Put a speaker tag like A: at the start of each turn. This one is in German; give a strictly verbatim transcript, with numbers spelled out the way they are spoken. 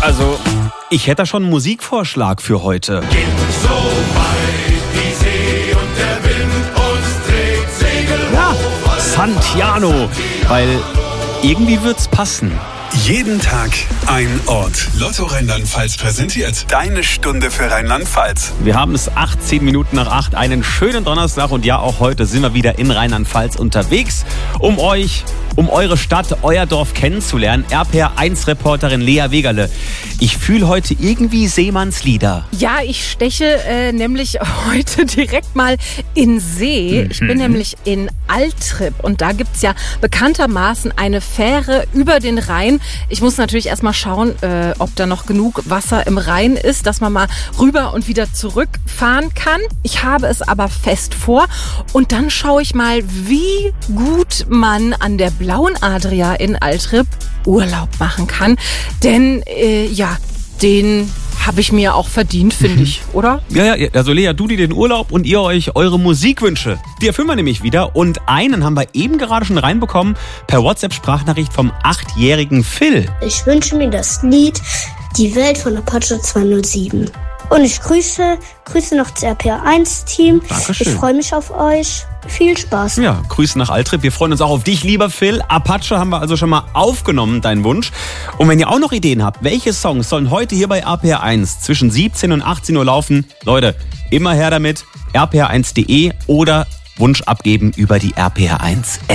A: Also, ich hätte da schon einen Musikvorschlag für heute.
B: Geht so weit die See und der Wind uns trägt Segel
A: Ja,
B: hoch.
A: Santiano, weil irgendwie wird's passen.
C: Jeden Tag ein Ort. Lotto Rheinland-Pfalz präsentiert deine Stunde für Rheinland-Pfalz.
A: Wir haben es achtzehn Minuten nach acht, einen schönen Donnerstag und ja, auch heute sind wir wieder in Rheinland-Pfalz unterwegs, um euch, um eure Stadt, euer Dorf kennenzulernen. R P R eins Reporterin Lea Wegerle. Ich fühle heute irgendwie Seemannslieder.
D: Ja, ich steche äh, nämlich heute direkt mal in See.
A: Mhm.
D: Ich bin nämlich in Altrip und da gibt's ja bekanntermaßen eine Fähre über den Rhein. Ich muss natürlich erstmal schauen, äh, ob da noch genug Wasser im Rhein ist, dass man mal rüber und wieder zurückfahren kann. Ich habe es aber fest vor und dann schaue ich mal, wie gut man an der Blauen Adria in Altrip Urlaub machen kann. Denn äh, ja, den habe ich mir auch verdient, finde ich, oder?
A: Ja, ja, also Lea, du dir den Urlaub und ihr euch eure Musikwünsche. Die erfüllen wir nämlich wieder und einen haben wir eben gerade schon reinbekommen per WhatsApp-Sprachnachricht vom achtjährigen Phil.
E: Ich wünsche mir das Lied Die Welt von Apache zweihundertsieben. Und ich grüße, grüße noch das R P R eins Team.
A: Dankeschön.
E: Ich freue mich auf euch. Viel Spaß.
A: Ja, Grüße nach Altrip. Wir freuen uns auch auf dich, lieber Phil. Apache haben wir also schon mal aufgenommen, dein Wunsch. Und wenn ihr auch noch Ideen habt, welche Songs sollen heute hier bei R P R eins zwischen siebzehn und achtzehn Uhr laufen? Leute, immer her damit. R P R eins punkt de oder Wunsch abgeben über die R P R eins App.